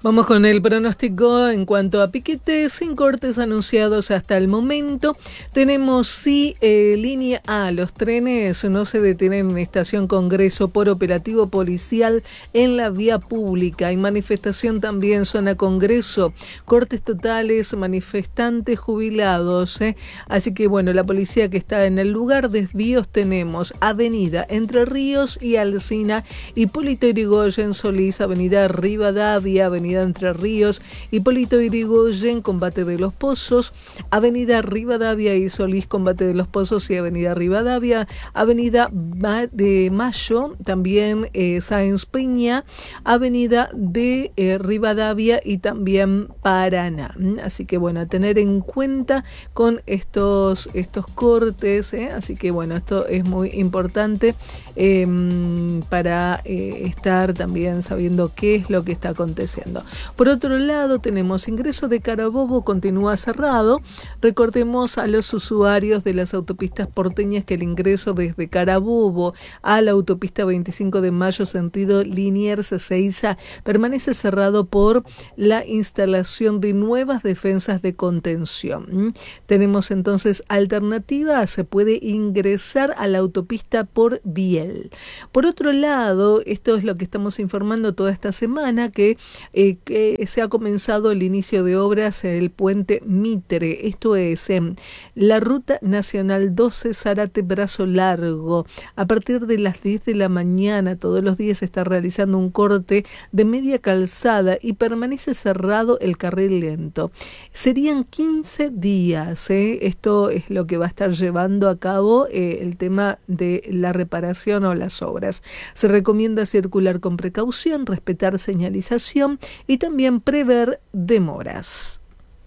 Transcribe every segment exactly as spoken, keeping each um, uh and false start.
Vamos con el pronóstico en cuanto a piquetes sin cortes anunciados hasta el momento. Tenemos sí eh, línea A, los trenes no se detienen en Estación Congreso por operativo policial en la vía pública. Hay manifestación también zona Congreso, cortes totales, manifestantes jubilados. ¿eh? Así que bueno, la policía que está en el lugar, desvíos tenemos Avenida Entre Ríos y Alsina, Hipólito Yrigoyen Solís, Avenida Rivadavia, Avenida Entre Ríos, Hipólito Yrigoyen, Combate de los Pozos, Avenida Rivadavia y Solís, Combate de los Pozos y Avenida Rivadavia, Avenida de Mayo, también eh, Sáenz Peña, Avenida de eh, Rivadavia y también Paraná. Así que bueno, a tener en cuenta con estos, estos cortes, ¿eh? Así que bueno, esto es muy importante eh, para eh, estar también sabiendo qué es lo que está aconteciendo. Por otro lado, tenemos ingreso de Carabobo, continúa cerrado. Recordemos a los usuarios de las autopistas porteñas que el ingreso desde Carabobo a la autopista veinticinco de mayo sentido Liniers Ezeiza permanece cerrado por la instalación de nuevas defensas de contención. Tenemos entonces alternativa, se puede ingresar a la autopista por Biel. Por otro lado, esto es lo que estamos informando toda esta semana, que eh, que se ha comenzado el inicio de obras en el puente Mitre, esto es en la Ruta Nacional doce Zárate Brazo Largo. A partir de las diez de la mañana todos los días se está realizando un corte de media calzada y permanece cerrado el carril lento. Serían quince días, ¿eh? Esto es lo que va a estar llevando a cabo eh, el tema de la reparación o las obras. Se recomienda circular con precaución, respetar señalización y también prever demoras.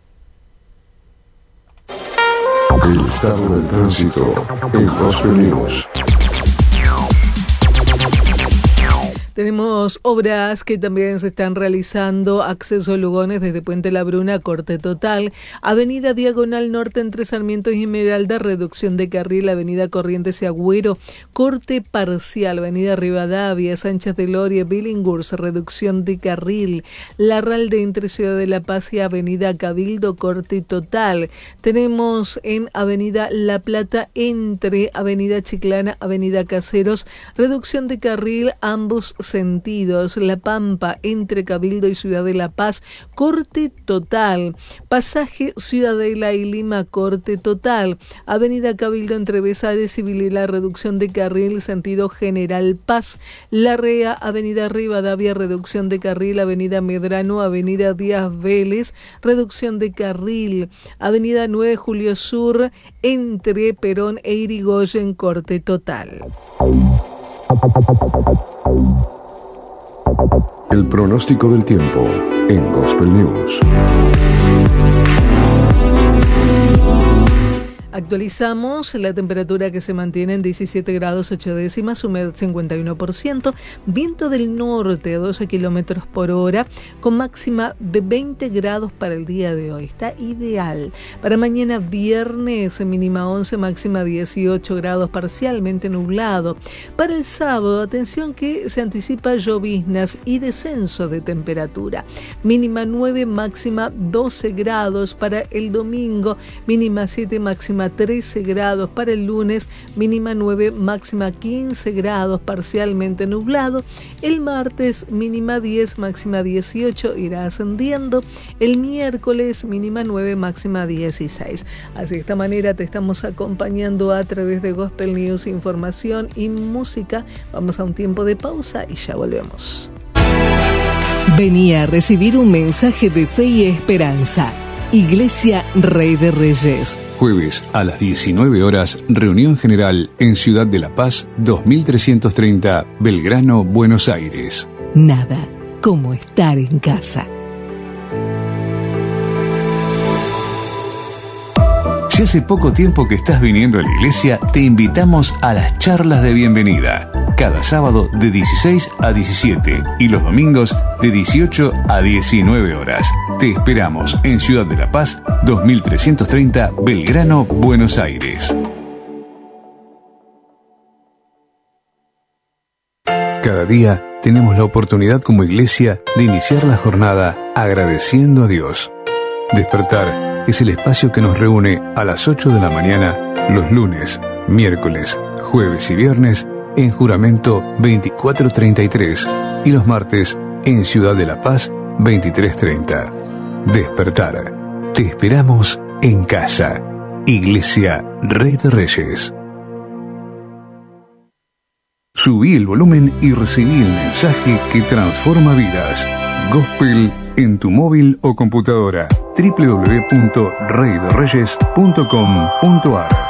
El estado del tránsito en Gospel News. Tenemos obras que también se están realizando, acceso Lugones desde Puente La Bruna, corte total, Avenida Diagonal Norte entre Sarmiento y Esmeralda, reducción de carril, Avenida Corrientes y Agüero, corte parcial, Avenida Rivadavia, Sánchez de Loria, Billinghurst, reducción de carril, Larralde entre Ciudad de La Paz y Avenida Cabildo, corte total. Tenemos en Avenida La Plata entre Avenida Chiclana, Avenida Caseros, reducción de carril, ambos sentidos, La Pampa entre Cabildo y Ciudad de La Paz, corte total. Pasaje Ciudadela y Lima, corte total. Avenida Cabildo entre Besares y Vilela, reducción de carril, sentido General Paz. Larrea, Avenida Rivadavia, reducción de carril. Avenida Medrano, Avenida Díaz Vélez, reducción de carril. Avenida nueve de Julio Sur entre Perón e Irigoyen, corte total. El pronóstico del tiempo en Gospel News. Actualizamos la temperatura que se mantiene en diecisiete grados ocho décimas, humedad cincuenta y uno por ciento, viento del norte a doce kilómetros por hora, con máxima de veinte grados para el día de hoy. Está ideal. Para mañana viernes, mínima once, máxima dieciocho grados, parcialmente nublado. Para el sábado, atención que se anticipa lloviznas y descenso de temperatura. Mínima nueve, máxima doce grados para el domingo, mínima siete, máxima trece grados para el lunes, mínima nueve, máxima quince grados, parcialmente nublado. El martes mínima diez, máxima dieciocho, irá ascendiendo. El miércoles mínima nueve, máxima dieciséis. Así de esta manera te estamos acompañando a través de Gospel News, información y música. Vamos a un tiempo de pausa y ya volvemos. Venía a recibir un mensaje de fe y esperanza. Iglesia Rey de Reyes. Jueves a las diecinueve horas, reunión general en Ciudad de La Paz, dos mil trescientos treinta, Belgrano, Buenos Aires. Nada como estar en casa. Si hace poco tiempo que estás viniendo a la iglesia, te invitamos a las charlas de bienvenida. Cada sábado de dieciséis a diecisiete y los domingos de dieciocho a diecinueve horas. Te esperamos en Ciudad de La Paz, dos mil trescientos treinta, Belgrano, Buenos Aires. Cada día tenemos la oportunidad como iglesia de iniciar la jornada agradeciendo a Dios. Despertar es el espacio que nos reúne a las ocho de la mañana los lunes, miércoles, jueves y viernes en Juramento veinticuatro treinta y tres y los martes en Ciudad de la Paz veintitrés treinta. Despertar. Te esperamos en casa. Iglesia Rey de Reyes. Subí el volumen y recibí el mensaje que transforma vidas. Gospel en tu móvil o computadora. doble u doble u doble u punto rey de reyes punto com punto a r